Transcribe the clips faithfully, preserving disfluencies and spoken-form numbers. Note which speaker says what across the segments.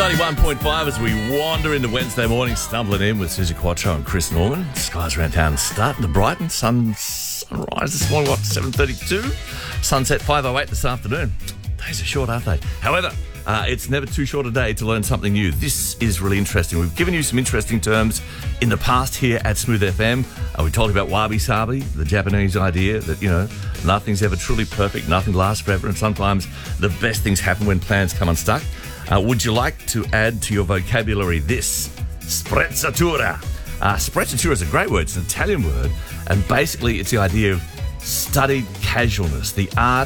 Speaker 1: ninety-one point five as we wander into Wednesday morning, stumbling in with Susie Quattro and Chris Norman. Skies around town starting to brighten. Sun, sunrise this morning, what, seven thirty-two? Sunset five oh eight this afternoon. Days are short, aren't they? However, uh, it's never too short a day to learn something new. This is really interesting. We've given you some interesting terms in the past here at Smooth F M. Uh, we told you about wabi-sabi, the Japanese idea that, you know, nothing's ever truly perfect, nothing lasts forever, and sometimes the best things happen when plans come unstuck. Uh, would you like to add to your vocabulary this? Sprezzatura. Uh, sprezzatura is a great word. It's an Italian word. And basically, it's the idea of studied casualness, the art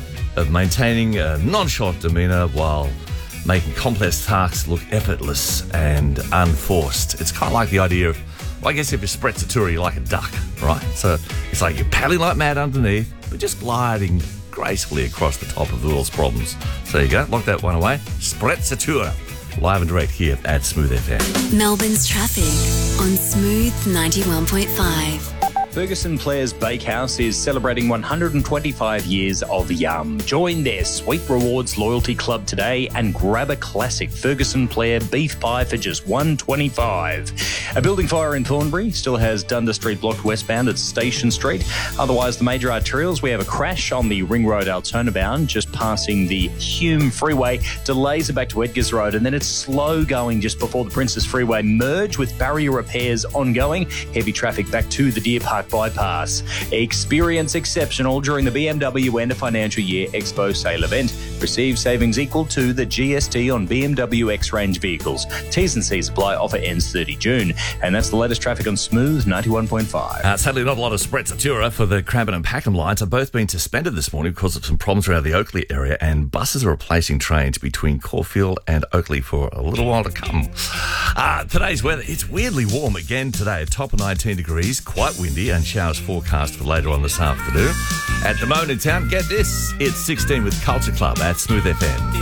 Speaker 1: of maintaining a nonchalant demeanour while making complex tasks look effortless and unforced. It's kind of like the idea of, well, I guess if you're sprezzatura, you're like a duck, right? So it's like you're paddling like mad underneath, but just gliding gracefully across the top of the world's problems. So there you go, lock that one away. Sprezzatura, live and direct here at Smooth F M.
Speaker 2: Melbourne's traffic on Smooth ninety-one point five.
Speaker 3: Ferguson Players Bakehouse is celebrating one hundred twenty-five years of Yum. Join their Sweet Rewards loyalty club today and grab a classic Ferguson Player beef pie for just one dollar twenty-five. A building fire in Thornbury still has Dundas Street blocked westbound at Station Street. Otherwise, the major arterials, we have a crash on the Ring Road Altona bound, just passing the Hume Freeway. Delays are back to Edgars Road, and then it's slow going just before the Princess Freeway merge with barrier repairs ongoing. Heavy traffic back to the Deer Park bypass. Experience exceptional during the B M W End of Financial Year Expo Sale event. Receive savings equal to the G S T on B M W X-Range vehicles. T's and C's apply. Offer ends thirty June. And that's the latest traffic on Smooth ninety-one point five.
Speaker 1: Uh, sadly, not a lot of sprezzatura for the Cranbourne and Packham lines. Have both been suspended this morning because of some problems around the Oakley area, and buses are replacing trains between Caulfield and Oakley for a little while to come. Uh, today's weather, it's weirdly warm again today. A top of nineteen degrees, quite windy, and showers forecast for later on this afternoon. At the moment in town, get this, it's sixteen with Culture Club at Smooth F M.